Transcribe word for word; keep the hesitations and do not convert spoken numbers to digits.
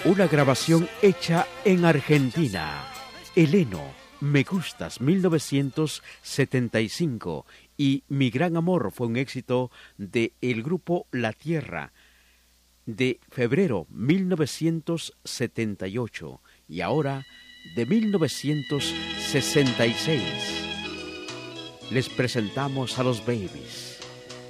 Una grabación hecha en Argentina. Heleno, Me Gustas, mil novecientos setenta y cinco, y Mi Gran Amor fue un éxito de el grupo La Tierra de febrero mil novecientos setenta y ocho, y ahora de mil novecientos sesenta y seis. Les presentamos a los Babies.